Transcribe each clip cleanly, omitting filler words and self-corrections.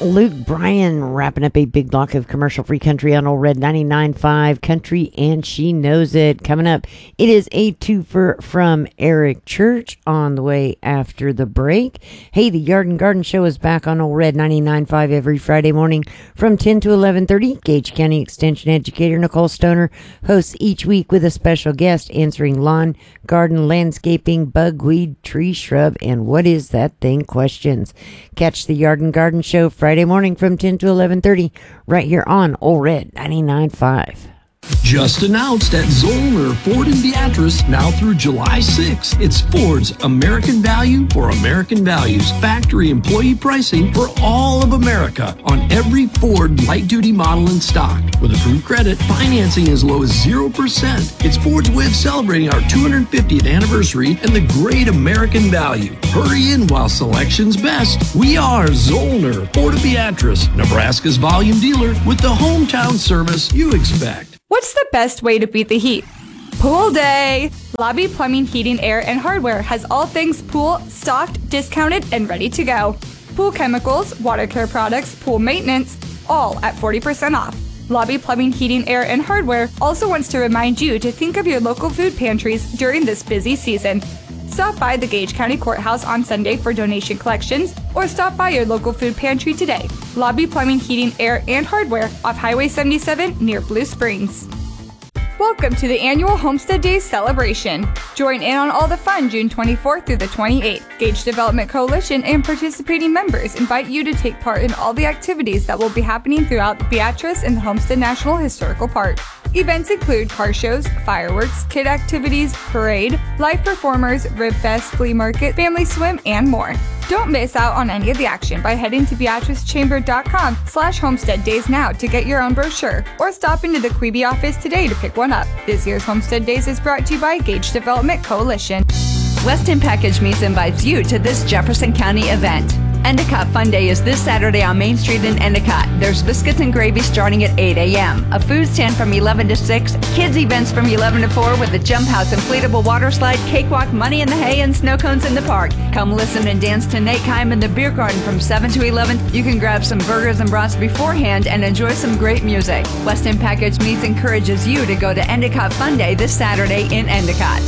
Luke Bryan wrapping up a big block of commercial-free country on Old Red 99.5 Country, and she knows it. Coming up, it is a twofer from Eric Church on the way after the break. Hey, the Yard and Garden Show is back on Old Red 99.5 every Friday morning from 10 to 11:30. Gage County Extension Educator Nicole Stoner hosts each week with a special guest answering lawn, garden, landscaping, bugweed, tree, shrub, and what is that thing questions. Catch the Yard and Garden Show Friday morning from 10 to 11:30 right here on Old Red 99.5. Just announced at Zollner Ford in Beatrice, now through July 6th. It's Ford's American Value for American Values. Factory employee pricing for all of America on every Ford light-duty model in stock. With approved credit, financing as low as 0%. It's Ford's way of celebrating our 250th anniversary and the great American value. Hurry in while selection's best. We are Zollner Ford of Beatrice, Nebraska's volume dealer with the hometown service you expect. What's the best way to beat the heat? Pool day! Lobby Plumbing, Heating, Air, and Hardware has all things pool stocked, discounted, and ready to go. Pool chemicals, water care products, pool maintenance, all at 40% off. Lobby Plumbing, Heating, Air, and Hardware also wants to remind you to think of your local food pantries during this busy season. Stop by the Gage County Courthouse on Sunday for donation collections, or stop by your local food pantry today. Lobby Plumbing, Heating, Air, and Hardware off Highway 77 near Blue Springs. Welcome to the annual Homestead Days celebration. Join in on all the fun June 24th through the 28th. Gage Development Coalition and participating members invite you to take part in all the activities that will be happening throughout Beatrice and the Homestead National Historical Park. Events include car shows, fireworks, kid activities, parade, live performers, rib fest, flea market, family swim, and more. Don't miss out on any of the action by heading to beatricechamber.com/Homestead Days now to get your own brochure, or stop into the Quebe office today to pick one up. This year's Homestead Days is brought to you by Gage Development Coalition. Weston Package Meats invites you to this Jefferson County event. Endicott Fun Day is this Saturday on Main Street in Endicott. There's biscuits and gravy starting at 8 a.m., a food stand from 11 to 6, kids events from 11 to 4 with a jump house, inflatable water slide, cakewalk, money in the hay, and snow cones in the park. Come listen and dance to Nate Kime in the beer garden from 7 to 11. You can grab some burgers and brats beforehand and enjoy some great music. Weston Package Meats encourages you to go to Endicott Fun Day this Saturday in Endicott.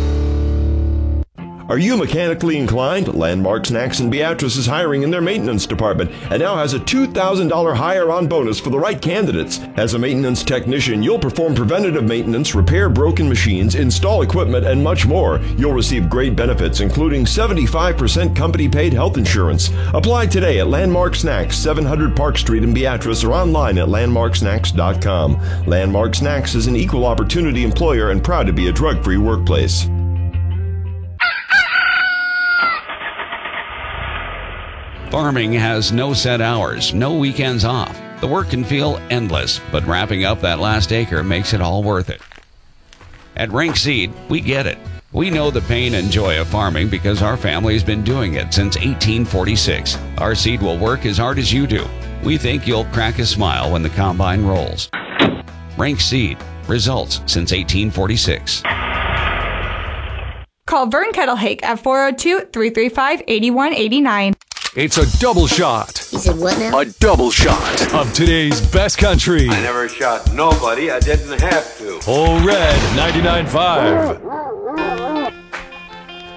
Are you mechanically inclined? Landmark Snacks in Beatrice is hiring in their maintenance department and now has a $2,000 hire-on bonus for the right candidates. As a maintenance technician, you'll perform preventative maintenance, repair broken machines, install equipment, and much more. You'll receive great benefits, including 75% company-paid health insurance. Apply today at Landmark Snacks, 700 Park Street in Beatrice, or online at landmarksnacks.com. Landmark Snacks is an equal opportunity employer and proud to be a drug-free workplace. Farming has no set hours, no weekends off. The work can feel endless, but wrapping up that last acre makes it all worth it. At Rank Seed, we get it. We know the pain and joy of farming because our family's been doing it since 1846. Our seed will work as hard as you do. We think you'll crack a smile when the combine rolls. Rank Seed, results since 1846. Call Vern Kettlehake at 402-335-8189. It's a double shot. You said what now? A double shot of today's best country. I never shot nobody. I didn't have to. Old Red 99.5.